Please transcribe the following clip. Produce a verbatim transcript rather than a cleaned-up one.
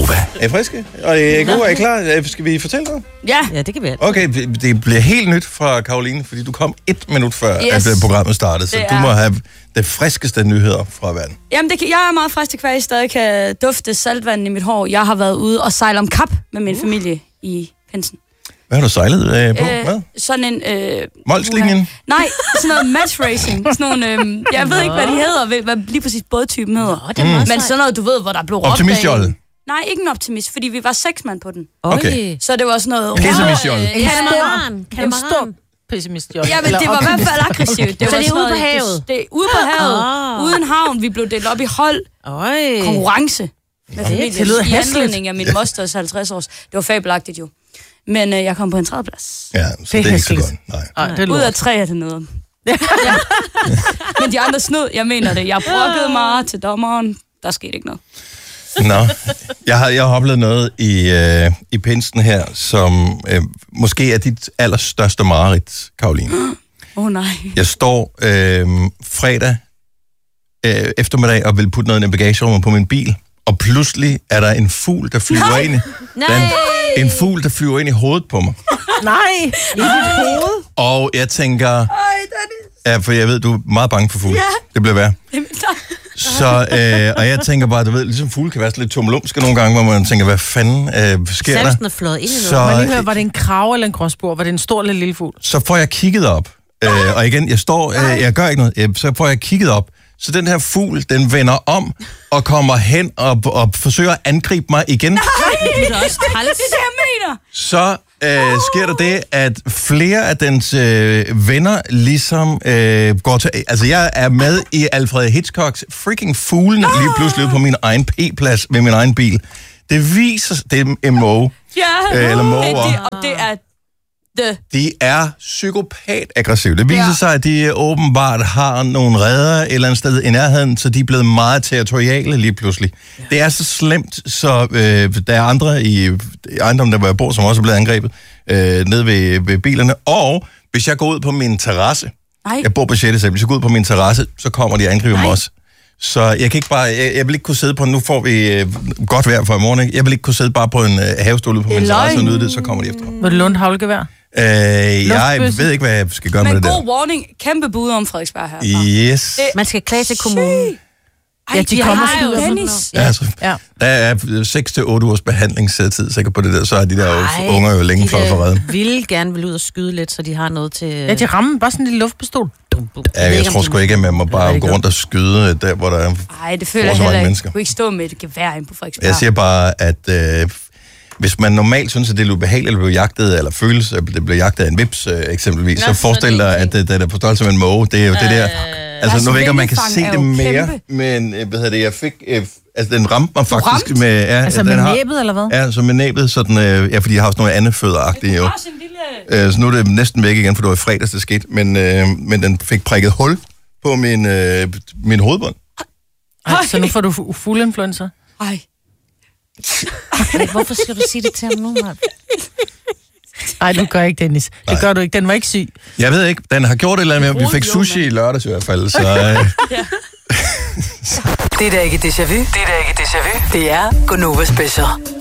Gunova. Er I friske? Og er I gode? Er I klar? Skal vi fortælle noget? Ja. Ja, det kan vi alt. Okay, det bliver helt nyt fra Karoline, fordi du kom et minut før, Yes. at programmet startede, så Det du er- må have det friskeste nyheder fra verden. Jamen, det kan, jeg er meget frisk til, at jeg stadig kan dufte saltvand i mit hår. Jeg har været ude og sejle om kap med min familie i pinsen. Hvad har du sejlet øh, på? Øh, Hvad? sådan en... Øh, Molslinjen? Nej, sådan noget match racing. Sådan nogle, øh, jeg ved ikke, hvad de hedder, hvad, hvad lige præcis bådtypen hedder. Nå, det er meget Men sejt. sådan noget, du ved, hvor der blev råbt. Optimistjolle? af- Nej, ikke en optimist, fordi vi var seks mand på den. Okay. Så det var sådan noget... Pessimistjolle? En Katamaran. stor, en stor pessimist. Ja, men det var i hvert fald aggressivt. Det Så var det er sådan ude på noget- havet? Det, det er ude på havet. Ah. Uden havn. Vi blev delt op i hold. Øj. Konkurrence. Med familien. det lyder I hæsligt. anledning af min mosters halvtreds års. Det var fabelagtigt jo. Men øh, jeg kom på en tredje plads. Ja, så det er ikke så hæsligt. godt. Nej. Ej, det Ud af lort. tre er det noget. Ja. Men de andre snød, jeg mener det. Jeg brokkede mig til dommeren. Der skete ikke noget. Nå, jeg har, jeg har oplevet noget i, øh, i pinsen her, som øh, måske er dit allerstørste mareridt, Karoline. Åh oh, nej. Jeg står øh, fredag øh, eftermiddag og vil putte noget i en bagagerummet på min bil, og pludselig er der en fugl, der flyver Nej. ind i... Nej. Den, en fugl, der flyver ind i hovedet på mig. Nej, i dit hoved. Og jeg tænker... Ej, Dennis. Ja, for jeg ved, du er meget bange for fugle. Ja. Det bliver værd. Jamen, Så, øh, og jeg tænker bare, du ved, ligesom fugle kan være sådan lidt tummelumske nogle gange, hvor man tænker, hvad fanden øh, sker der? Samsen er flået ind i Så, noget. Man lige høre, var det en krave eller en gråsbord? Var det en stor eller lille fugl? så får jeg kigget op. Øh, og igen, jeg står, øh, jeg gør ikke noget. Øh, så får jeg kigget op. Så den her fugl, den vender om og kommer hen og, og forsøger at angribe mig igen. Det er da også træls. det er det, jeg mener. Så øh, sker der det, at flere af dens øh, venner ligesom øh, går til... Altså, jeg er med i Alfred Hitchcocks freaking fuglen lige pludselig ude på min egen P-plads med min egen bil. Det viser... Det er en måge. Ja, Øh, eller måger. det, det, og det er the... De er psykopat-aggressive. Det viser Ja. sig, at de åbenbart har nogle redder et eller andet sted i nærheden, så de er blevet meget territoriale lige pludselig. Ja. Det er så slemt, så øh, der er andre i ejendommen, der hvor jeg bor, som også er blevet angrebet, øh, nede ved, ved bilerne. Og hvis jeg går ud på min terrasse, Nej. jeg bor på sjette sal, hvis jeg går ud på min terrasse, så kommer de og angriber mig også. Så jeg kan ikke bare, jeg, jeg vil ikke kunne sidde på, nu får vi øh, godt vejr for i morgen, ikke? Jeg vil ikke kunne sidde bare på en øh, havestol ude på min terrasse og nyde det, så kommer de efter mig. Var det lånt havlgevær? Øh, jeg Luftbøsse. ved ikke, hvad jeg skal gøre Men med det god der. warning. Kæmpe bud om Frederiksberg her. Yes. Man skal klage til kommunen. Ej, Ja, de kommer har sgu jo ud af Dennis. Ja, altså, Ja. der er seks til otte ugers behandlingstid sikkert på det der, så er de der Ej, jo, unger jo længe de for der at få redden. vil gerne vil ud og skyde lidt, så de har noget til... Ja, de rammer bare sådan en lille luftpistol. Dum, bum. Ja, jeg tror sgu ikke, at man må bare det gå godt. rundt og skyde der, hvor der er... Ej, det føler Hvor jeg så mange heller ikke. mennesker. Du kunne ikke stå med et gevær ind på Frederiksberg. Jeg siger bare, at øh, hvis man normalt synes, at det er ubehageligt at blive jagtet, eller føles, at det bliver jagtet af en vips øh, eksempelvis, så forestil dig, at det, det er på størrelse med en måge. Det er jo det der... Altså, Deres nu ved jeg ikke, om man kan se vingefang det er jo mere, kæmpe. men øh, hvad hedder det, jeg fik... Øh, altså, den ramte mig faktisk ramte? med... Ja, Altså den med har, næbet, eller hvad? Ja, så med næbet, sådan... Øh, ja, fordi jeg har også noget andet fødderagtigt jo. Også en lille... Øh, så nu er det næsten væk igen, for det var i fredags, det skete. Men, øh, men den fik prikket hul på min, øh, min hovedbånd. Ej, så nu får du fu- fugleinfluencer. Ej. Ej, hvorfor skal du sige det til ham nu, Mark? Nej, du gør ikke, Dennis. Det Nej. gør du ikke. Den var ikke syg. Jeg ved ikke, den har gjort et eller andet med, vi fik Jo, sushi i lørdags i hvert fald, så... Øh, Det er da ikke déjà vu. Det er da ikke déjà vu. Det er Gunova Special.